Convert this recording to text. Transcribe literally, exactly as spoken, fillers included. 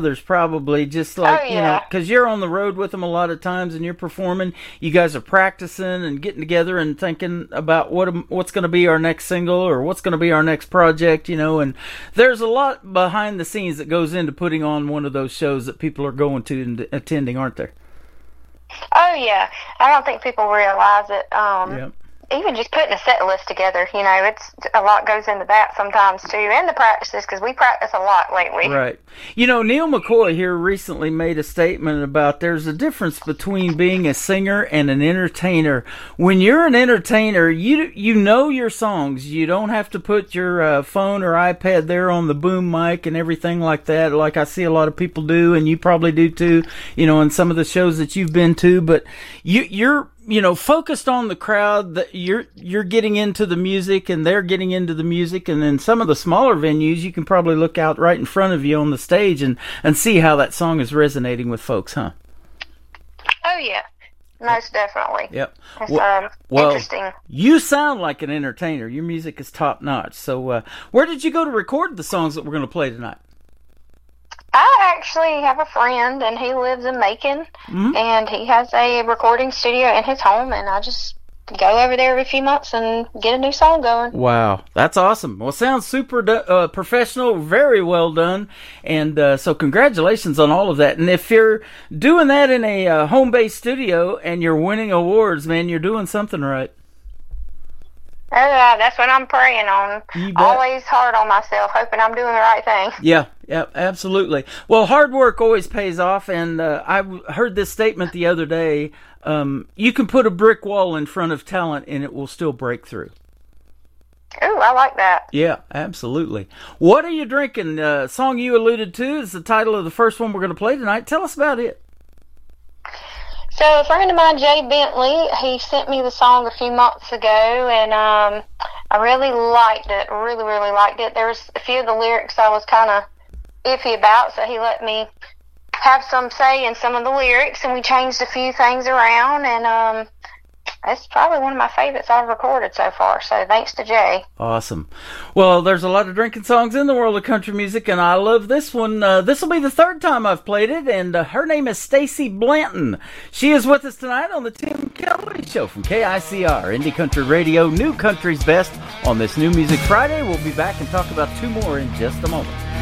there's probably just like, oh, yeah. you know, because you're on the road with them a lot of times and you're performing. You guys are practicing and getting together and thinking about what what's going to be our next single or what's going to be our next project, you know. And there's a lot behind the scenes that goes into putting on one of those shows that people are going to and attending, aren't there? Oh, yeah. I don't think people realize it. Um, yep. Even just putting a set list together, you know, it's a lot goes into that sometimes, too. And the practices, because we practice a lot lately. Right. You know, Neil McCoy here recently made a statement about there's a difference between being a singer and an entertainer. When you're an entertainer, you you know your songs. You don't have to put your uh, phone or iPad there on the boom mic and everything like that, like I see a lot of people do, and you probably do too, you know, in some of the shows that you've been to. But you, you're... you know, focused on the crowd, that you're you're getting into the music and they're getting into the music, and in some of the smaller venues you can probably look out right in front of you on the stage and, and see how that song is resonating with folks, huh? Oh, yeah. Most definitely. Yep. It's well, um, well, interesting. You sound like an entertainer. Your music is top notch. So uh, where did you go to record the songs that we're going to play tonight? I actually have a friend, and he lives in Macon, mm-hmm. and he has a recording studio in his home, and I just go over there every few months and get a new song going. Wow, that's awesome. Well, sounds super uh, professional, very well done, and uh, so congratulations on all of that. And if you're doing that in a uh, home-based studio and you're winning awards, man, you're doing something right. Oh, yeah, that's what I'm praying on. Always hard on myself, hoping I'm doing the right thing. Yeah, yeah, absolutely. Well, hard work always pays off, and uh, I heard this statement the other day. Um, you can put a brick wall in front of talent, and it will still break through. Ooh, I like that. Yeah, absolutely. What are you drinking? Uh, song you alluded to is the title of the first one we're going to play tonight. Tell us about it. So a friend of mine, Jay Bentley, he sent me the song a few months ago, and um, I really liked it, really, really liked it. There was a few of the lyrics I was kind of iffy about, so he let me have some say in some of the lyrics, and we changed a few things around, and um, it's probably one of my favorites I've recorded so far, so thanks to Jay. Awesome. Well, there's a lot of drinking songs in the world of country music, and I love this one. Uh, this will be the third time I've played it, and uh, her name is Stacey Blanton. She is with us tonight on the Tim Kelly Show from K I C R, Indie Country Radio, New Country's Best on this New Music Friday. We'll be back and talk about two more in just a moment.